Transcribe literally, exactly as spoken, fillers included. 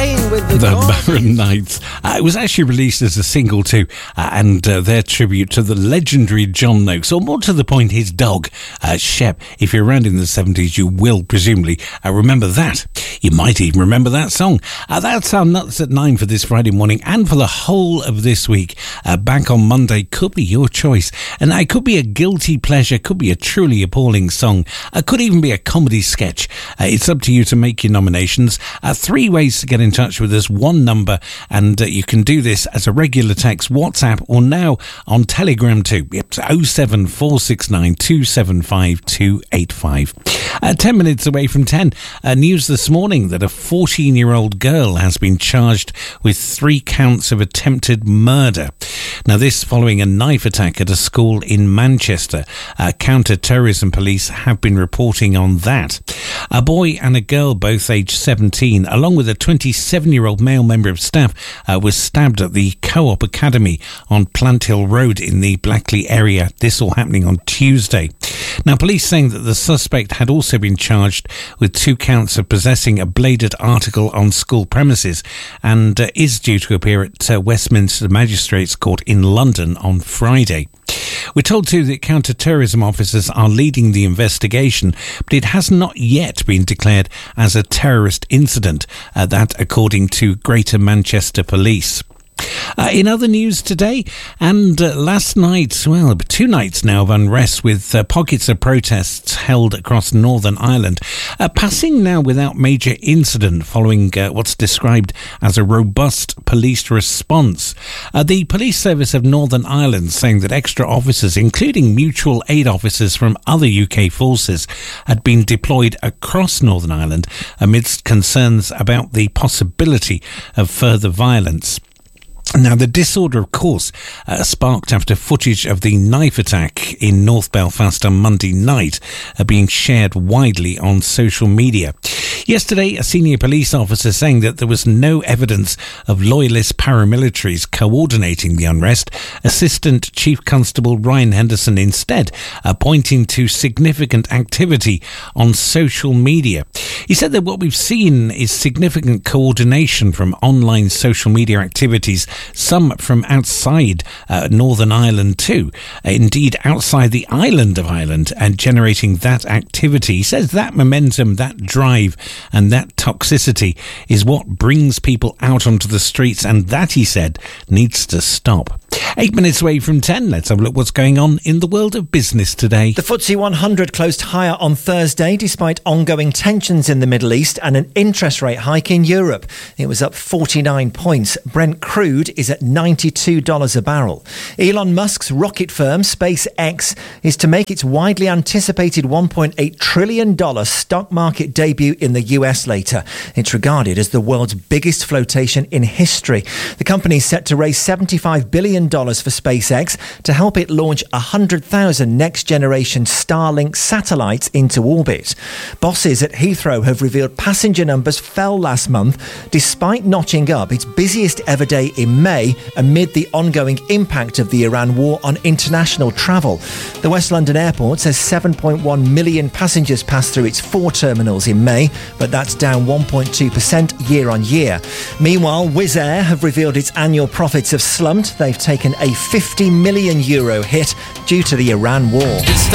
playing with the, the Barron Knights. Uh, it was actually released as a single too, uh, and uh, their tribute to the legendary John Noakes, or more to the point, his dog, uh, Shep. If you're around in the seventies, you will presumably uh, remember that. You might even remember that song. Uh, that's our Nuts at Nine for this Friday morning and for the whole of this week. Uh, back on Monday could be your choice, and it could be a guilty pleasure, could be a truly appalling song, it could even be a comedy sketch. Uh, it's up to you to make your nominations. Uh, three ways to get in touch with us, one number, and uh, you can do this as a regular text, WhatsApp, or now on Telegram too. It's oh seven four six nine two seven five two eight five. Uh, ten minutes away from ten, uh, news this morning that a fourteen-year-old girl has been charged with three counts of attempted murder. Now, this following a knife attack at a school in Manchester. Uh, counter-terrorism police have been reporting on that. A boy and a girl, both aged seventeen, along with a twenty-seven-year-old male member of staff, uh, was stabbed at the Co-op Academy on Plant Hill Road in the Blackley area. This all happening on Tuesday. Now, police saying that the suspect had also been charged with two counts of possessing a bladed article on school premises and uh, is due to appear at uh, Westminster Magistrates Court in London on Friday. We're told too that counter-terrorism officers are leading the investigation, but it has not yet been declared as a terrorist incident, uh, that according to Greater Manchester Police. Uh, in other news today and uh, last night, well, two nights now of unrest with uh, pockets of protests held across Northern Ireland, uh, passing now without major incident following uh, what's described as a robust police response. Uh, the Police Service of Northern Ireland saying that extra officers, including mutual aid officers from other U K forces, had been deployed across Northern Ireland amidst concerns about the possibility of further violence. Now, the disorder, of course, uh, sparked after footage of the knife attack in North Belfast on Monday night uh, being shared widely on social media. Yesterday, a senior police officer saying that there was no evidence of loyalist paramilitaries coordinating the unrest. Assistant Chief Constable Ryan Henderson instead uh, pointing to significant activity on social media. He said that what we've seen is significant coordination from online social media activities, some from outside uh, Northern Ireland too, uh, indeed outside the island of Ireland, and generating that activity. He says that momentum, that drive and that toxicity is what brings people out onto the streets, and that, he said, needs to stop. Eight minutes away from ten, let's have a look what's going on in the world of business today. The F T S E one hundred closed higher on Thursday despite ongoing tensions in the Middle East and an interest rate hike in Europe. It was up forty-nine points. Brent crude is at ninety-two dollars a barrel. Elon Musk's rocket firm SpaceX is to make its widely anticipated one point eight trillion dollars stock market debut in the U S later. It's regarded as the world's biggest flotation in history. The company is set to raise seventy-five billion dollars for SpaceX to help it launch one hundred thousand next-generation Starlink satellites into orbit. Bosses at Heathrow have revealed passenger numbers fell last month despite notching up its busiest ever day in May amid the ongoing impact of the Iran war on international travel. The West London Airport says seven point one million passengers passed through its four terminals in May, but that's down one point two percent year on year. Meanwhile, Wizz Air have revealed its annual profits have slumped. They've taken a fifty million euro hit due to the Iran war.